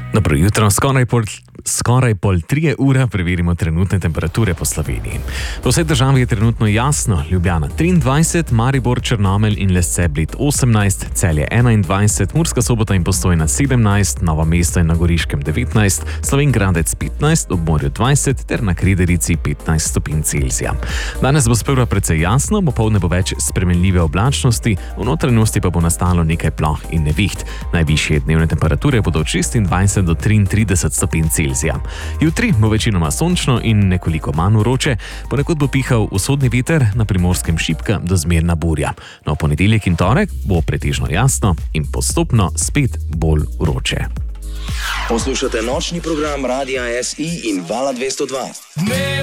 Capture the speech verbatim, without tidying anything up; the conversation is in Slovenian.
Dobro jutro, skoraj pol, skoraj pol trije ura preverimo trenutne temperature po Sloveniji. Po vsej državi je trenutno jasno, Ljubljana triindvajset, Maribor, Črnomelj in Lesce Bled osemnajst, Celje enaindvajset, Murska Sobota in Postojna sedemnajst, Novo mesto in na Goriškem devetnajst, Slovenj Gradec petnajst, ob morju dvajset ter na Krederici petnajst stopinj Celzija. Danes bo sprva precej jasno, popoldne bo več spremenljive oblačnosti, v notranjosti pa bo nastalo nekaj ploh in neviht. Najvišje dnevne temperature bodo od šestindvajset do triintrideset stopinj Celzija. Jutri bo večinoma sončno in nekoliko manj vroče, ponekod bo pihal vzhodni veter, na Primorskem šibka do zmerna burja. No, ponedeljek in torek bo pretežno jasno in postopno spet bolj vroče. Poslušate nočni program Radia S I in Vala dvesto dva.